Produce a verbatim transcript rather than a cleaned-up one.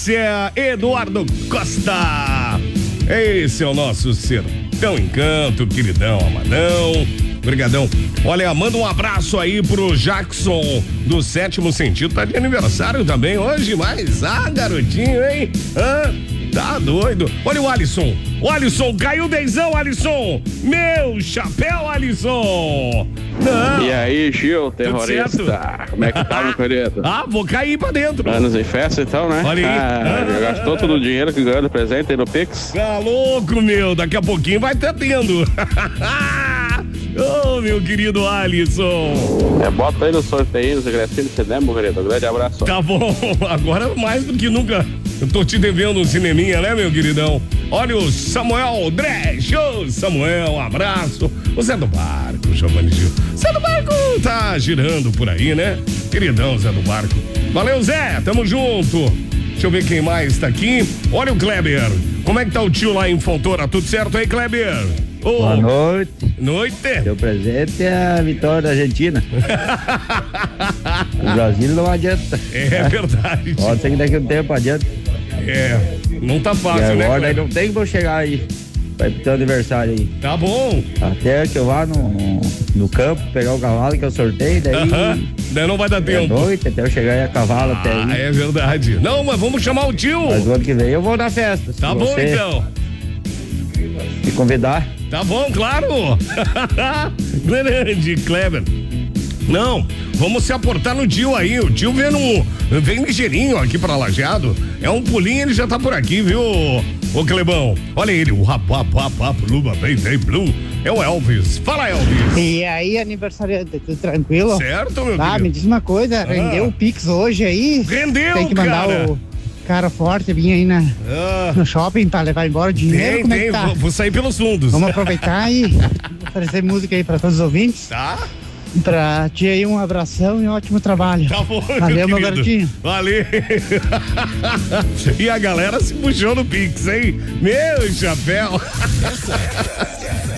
Márcia Eduardo Costa. Esse é o nosso Sertão Encanto, queridão, amadão. Obrigadão. Olha, manda um abraço aí pro Jackson do Sétimo Sentido. Tá de aniversário também hoje, mas ah, garotinho, hein? Ah, tá doido. Olha o Alisson. O Alisson caiu dezão, Alisson. Meu chapéu, Alisson. Não. E aí, Gil, terrorista? Como é que tá, meu querido? Ah, vou cair pra dentro. Anos em festa então, né? Olha aí. Ah, ah, gastou todo o dinheiro que ganhou do presente aí no Pix? Tá louco, meu. Daqui a pouquinho vai estar tendo. Ô, oh, meu querido Alisson. É, bota aí no sorteio, os ingressinhos de cinema, meu querido. Um grande abraço. Tá bom. Agora mais do que nunca. Eu tô te devendo um cineminha, né, meu queridão? Olha o Samuel Dresch. Ô, Samuel, um abraço. O Zé do Barco, Giovanni Gil. Zé do Barco tá girando por aí, né? Queridão Zé do Barco. Valeu, Zé. Tamo junto. Deixa eu ver quem mais tá aqui. Olha o Kleber. Como é que tá o tio lá em Fontoura? Tudo certo aí, Kleber? Oh, boa noite. Noite. Seu presente é a vitória da Argentina. O Brasil não adianta. É verdade. Pode ser que daqui a um tempo adianta. É, não tá fácil, e agora, né? Aí não tem como chegar aí. Vai pro teu aniversário aí. Tá bom. Até que eu vá no, no, no campo pegar o cavalo que eu sorteio, daí. Uh-huh. Daí não vai dar tempo. É noite, até eu chegar aí a cavalo ah, até aí. É verdade. Não, mas vamos chamar o tio. Mas o ano que vem eu vou na festa. Tá bom, você então. Me convidar. Tá bom, claro. Grande, Kleber. Não, vamos se aportar no tio aí. O tio vem, no, vem ligeirinho aqui pra Lajeado. É um pulinho, ele já tá por aqui, viu, ô Clebão? Olha ele, o rapapapá, luba, bem, bem, blum. É o Elvis. Fala, Elvis. E aí, aniversariante, tudo tranquilo? Certo, meu Ah, querido. me diz uma coisa, ah. rendeu o Pix hoje aí? Rendeu, Tem que mandar cara. o cara forte vir aí na, ah. no shopping pra levar embora o dinheiro. Tem, Como tem, é que tá? vou, vou sair pelos fundos. Vamos aproveitar e oferecer música aí pra todos os ouvintes. Tá. Pra ti aí um abração e um ótimo trabalho. Tá bom, valeu, meu, meu garotinho. Valeu. E a galera se puxou no Pix, hein? Meu chapéu.